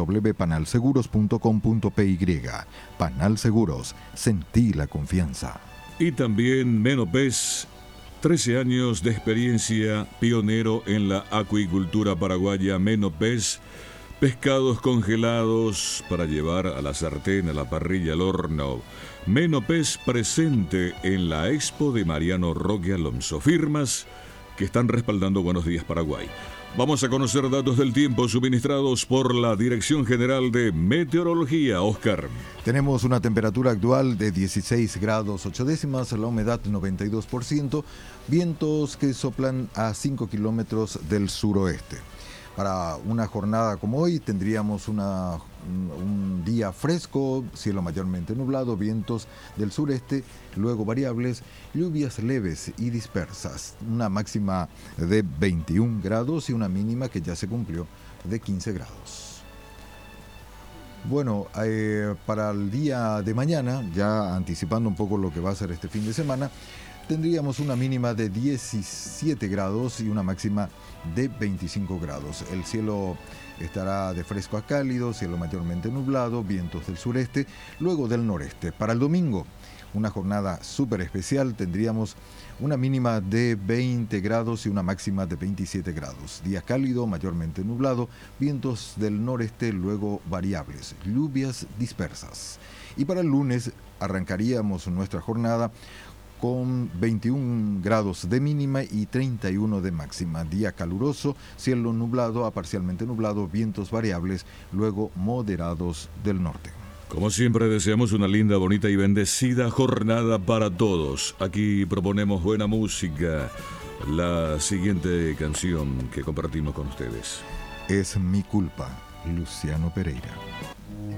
www.panalseguros.com.py. Panal Seguros, sentí la confianza. Y también Menopes, 13 años de experiencia, pionero en la acuicultura paraguaya. Menopes, pescados congelados para llevar a la sartén, a la parrilla, al horno. Menopes presente en la Expo de Mariano Roque Alonso. Firmas que están respaldando Buenos Días Paraguay. Vamos a conocer datos del tiempo suministrados por la Dirección General de Meteorología. Oscar. Tenemos una temperatura actual de 16 grados 8 décimas, la humedad 92%, vientos que soplan a 5 kilómetros del suroeste. Para una jornada como hoy tendríamos un día fresco, cielo mayormente nublado, vientos del sureste, luego variables, lluvias leves y dispersas, una máxima de 21 grados y una mínima que ya se cumplió de 15 grados. Bueno, para el día de mañana, ya anticipando un poco lo que va a ser este fin de semana, tendríamos una mínima de 17 grados y una máxima de 25 grados. El cielo estará de fresco a cálido, cielo mayormente nublado, vientos del sureste, luego del noreste. Para el domingo, una jornada súper especial, tendríamos una mínima de 20 grados y una máxima de 27 grados. Día cálido, mayormente nublado, vientos del noreste, luego variables, lluvias dispersas. Y para el lunes arrancaríamos nuestra jornada con 21 grados de mínima y 31 de máxima. Día caluroso, cielo nublado a parcialmente nublado, vientos variables, luego moderados del norte. Como siempre, deseamos una linda, bonita y bendecida jornada para todos. Aquí proponemos buena música. La siguiente canción que compartimos con ustedes Es mi culpa, Luciano Pereira.